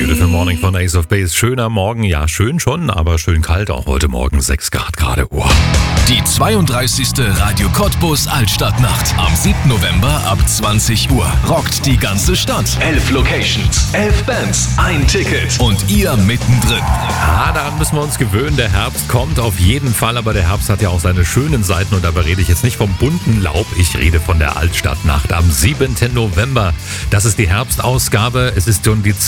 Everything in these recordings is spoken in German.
Beautiful Morning von Ace of Base. Schöner Morgen, ja schön schon, aber schön kalt auch heute Morgen, 6 Grad gerade. Oh. Die 32. Radio Cottbus Altstadtnacht. Am 7. November ab 20 Uhr. Rockt die ganze Stadt. 11 Locations, 11 Bands, ein Ticket. Und ihr mittendrin. Ja, daran müssen wir uns gewöhnen. Der Herbst kommt auf jeden Fall, aber der Herbst hat ja auch seine schönen Seiten. Und dabei rede ich jetzt nicht vom bunten Laub, ich rede von der Altstadtnacht am 7. November. Das ist die Herbstausgabe. Es ist schon die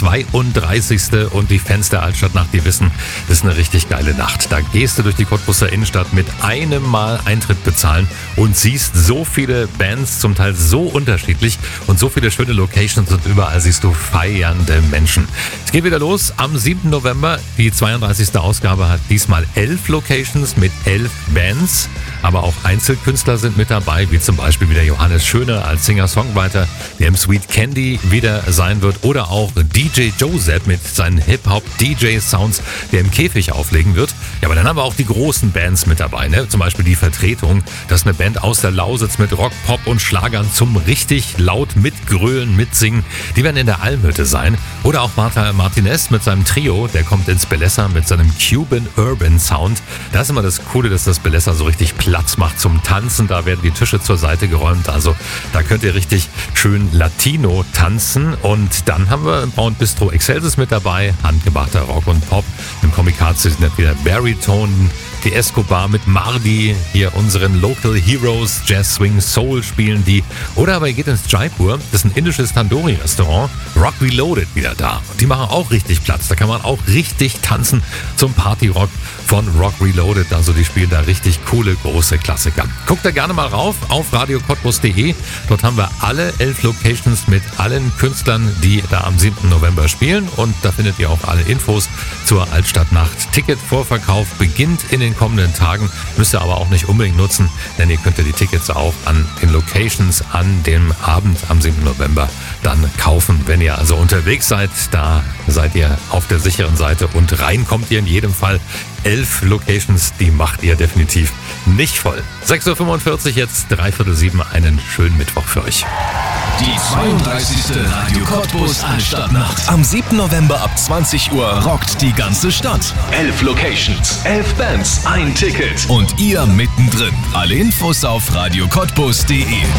32. und die Fans der Altstadtnacht, die wissen, das ist eine richtig geile Nacht. Da gehst du durch die Cottbuser Innenstadt mit einem Mal Eintritt bezahlen und siehst so viele Bands, zum Teil so unterschiedlich und so viele schöne Locations und überall siehst du feiernde Menschen. Es geht wieder los am 7. November. Die 32. Ausgabe hat diesmal 11 Locations mit 11 Bands, aber auch Einzelkünstler sind mit dabei, wie zum Beispiel wieder Johannes Schöne als Singer-Songwriter, der im Sweet Candy wieder sein wird, oder auch DJ Joseph mit seinen Hip-Hop-DJ-Sounds, der im Käfig auflegen wird. Ja, aber dann haben wir auch die großen Bands mit dabei, ne? Zum Beispiel die Vertretung. Das ist eine Band aus der Lausitz mit Rock, Pop und Schlagern zum richtig laut mitgrölen, mitsingen. Die werden in der Almhütte sein. Oder auch Martha Martinez mit seinem Trio, der kommt ins Bellessa mit seinem Cuban Urban Sound. Da ist immer das Coole, dass das Bellessa so richtig Platz macht zum Tanzen. Da werden die Tische zur Seite geräumt. Also da könnt ihr richtig schön Latino tanzen. Und dann haben wir im Braun Bistro Excelsis mit dabei. Handgemachter Rock und Pop. Im Comic sind wieder Baritone, die Escobar mit Mardi, hier unseren Local Heroes, Jazz, Swing, Soul spielen die. Oder aber ihr geht ins Jaipur, das ist ein indisches Tandoori-Restaurant, Rock Reloaded wieder da. Und die machen auch richtig Platz, da kann man auch richtig tanzen zum Party-Rock von Rock Reloaded. Also die spielen da richtig coole, große Klassiker. Guckt da gerne mal rauf auf radiocottbus.de. Dort haben wir alle 11 Locations mit allen Künstlern, die da am 7. November spielen. Und da findet ihr auch alle Infos zur Altstadtnacht. Ticketvorverkauf beginnt in den kommenden Tagen, müsst ihr aber auch nicht unbedingt nutzen, denn ihr könnt die Tickets auch an den Locations an dem Abend am 7. November dann kaufen. Wenn ihr also unterwegs seid, da seid ihr auf der sicheren Seite und rein kommt ihr in jedem Fall. 11 Locations, die macht ihr definitiv nicht voll. 6.45 Uhr jetzt, 6:45, einen schönen Mittwoch für euch. Die 32. Radio Cottbus Altstadtnacht. Am 7. November ab 20 Uhr rockt die ganze Stadt. 11 Locations, 11 Bands, ein Ticket. Und ihr mittendrin. Alle Infos auf radiocottbus.de.